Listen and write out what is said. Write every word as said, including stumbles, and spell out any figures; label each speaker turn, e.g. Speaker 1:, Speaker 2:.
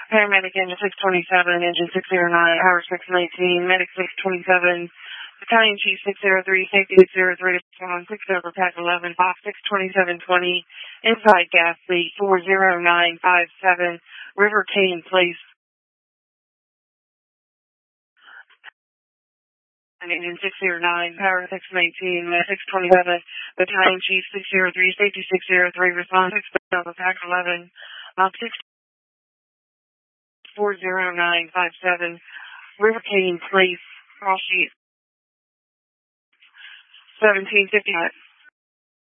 Speaker 1: Paramedic Engine six twenty-seven, Engine six oh nine, Power six nineteen, Medic six twenty-seven, Battalion Chief six oh three, Safety six oh three, Respond six over Pack eleven, Box six twenty-seven twenty, Inside Gas Leak four oh nine five seven, River Cane Place. Engine six oh nine, Power six nineteen, Medic six twenty-seven, Battalion Chief six oh three, Safety six oh three, Respond six over Pack eleven, Box six four oh nine five seven, River Cane Place, Cross Sheet seventeen fifty-five.